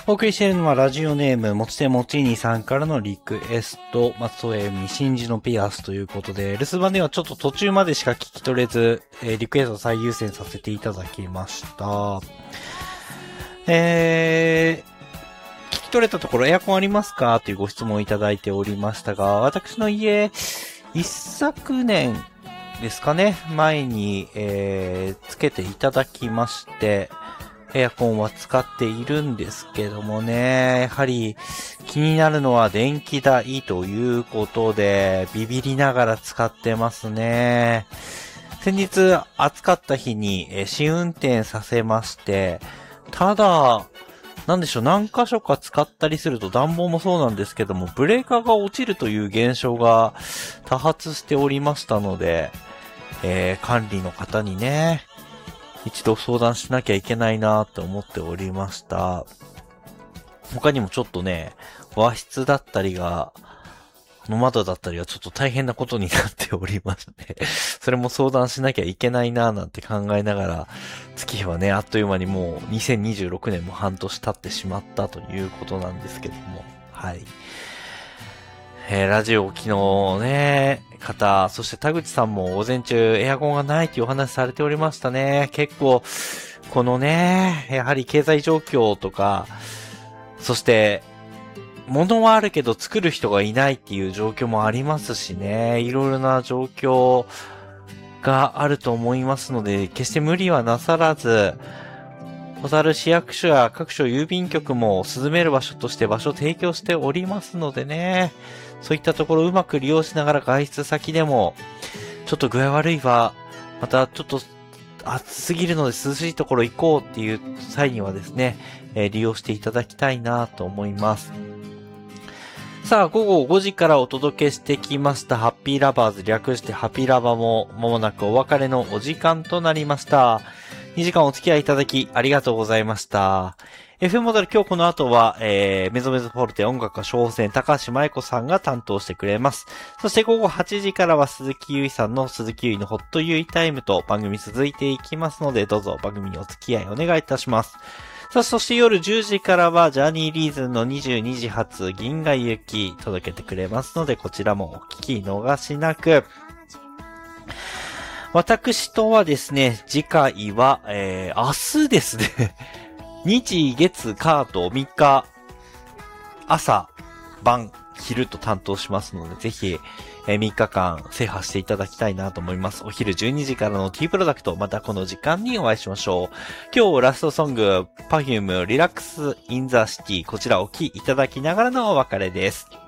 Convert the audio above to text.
お送りしているのはラジオネーム、もちてもちにさんからのリクエスト、松尾恵美真珠のピアスということで、留守番ではちょっと途中までしか聞き取れず、リクエストを最優先させていただきました。聞き取れたところエアコンありますかというご質問をいただいておりましたが、私の家、一昨年ですかね、前に、つけていただきまして、エアコンは使っているんですけどもね、やはり気になるのは電気代ということで、ビビりながら使ってますね。先日暑かった日に試運転させまして、ただ、なんでしょう、何箇所か使ったりすると暖房もそうなんですけども、ブレーカーが落ちるという現象が多発しておりましたので、管理の方にね、一度相談しなきゃいけないなって思っておりました。他にもちょっとね、和室だったりが、の窓だったりはちょっと大変なことになっておりまして、それも相談しなきゃいけないななんて考えながら、月日はね、あっという間にもう2026年も半年経ってしまったということなんですけども、はい。ラジオを昨日ね、方、そして田口さんも午前中エアコンがないというお話されておりましたね。結構、このね、やはり経済状況とか、そして、物はあるけど作る人がいないっていう状況もありますしね、いろいろな状況があると思いますので、決して無理はなさらず、小樽市役所や各所郵便局も涼める場所として場所を提供しておりますのでね、そういったところをうまく利用しながら外出先でも、ちょっと具合悪いわ、またちょっと暑すぎるので涼しいところ行こうっていう際にはですね、利用していただきたいなと思います。さあ、午後5時からお届けしてきましたハッピーラバーズ、略してハピラバも間もなくお別れのお時間となりました。2時間お付き合いいただきありがとうございました。FM モデル今日この後は、メゾメゾフォルテ音楽歌唱戦高橋舞子さんが担当してくれます。そして午後8時からは鈴木優衣さんの鈴木優衣のホットユイタイムと番組続いていきますので、どうぞ番組にお付き合いお願いいたします。さあ、そして夜10時からはジャーニーリーズンの22時発銀河行き届けてくれますので、こちらもお聞き逃しなく。私とはですね、次回は、明日ですね。日月火と3日、朝、晩、昼と担当しますので、ぜひ、3日間制覇していただきたいなと思います。お昼12時からの T プロダクト、またこの時間にお会いしましょう。今日ラストソング、Perfume Relax in the City、こちらお聴きいただきながらのお別れです。